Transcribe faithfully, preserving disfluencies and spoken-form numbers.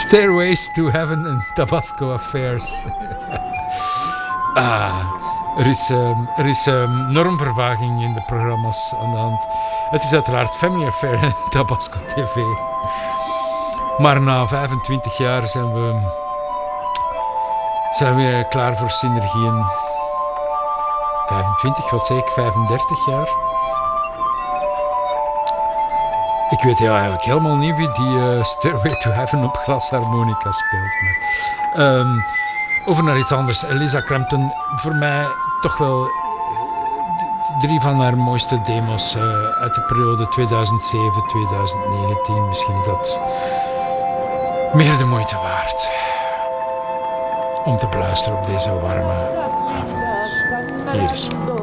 Stairways to Heaven en Tabasco Affairs. ah, er is, um, er is um, normvervaging in de programma's aan de hand. Het is uiteraard Family Affair en Tabasco T V. Maar na vijfentwintig jaar zijn we, zijn we klaar voor synergieën. vijfentwintig, wat zeg ik? vijfendertig jaar? Ik weet ja, eigenlijk helemaal niet wie die uh, Stairway to Heaven op glasharmonica speelt. Maar, um, over naar iets anders. Lisa Crampton, voor mij toch wel uh, drie van haar mooiste demos uh, uit de periode tweeduizend zeven tot tweeduizend negentien. Misschien is dat meer de moeite waard om te beluisteren op deze warme avond. Hier is ze.